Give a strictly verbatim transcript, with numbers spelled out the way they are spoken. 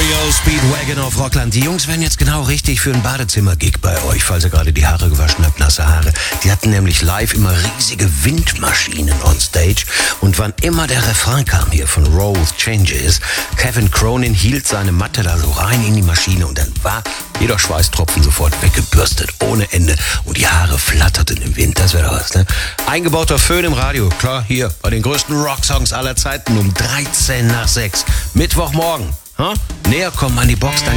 R E O Speedwagon auf Rockland. Die Jungs wären jetzt genau richtig für einen Badezimmer-Gig bei euch, falls ihr gerade die Haare gewaschen habt, nasse Haare. Die hatten nämlich live immer riesige Windmaschinen on stage. Und wann immer der Refrain kam hier von Roll with Changes, Kevin Cronin hielt seine Matte da so rein in die Maschine und dann war jeder Schweißtropfen sofort weggebürstet, ohne Ende. Und die Haare flatterten im Wind, das wäre doch was, ne? Eingebauter Föhn im Radio, klar, hier, bei den größten Rocksongs aller Zeiten um dreizehn nach sechs. Mittwochmorgen. Huh? Näher kommen an die Box, dann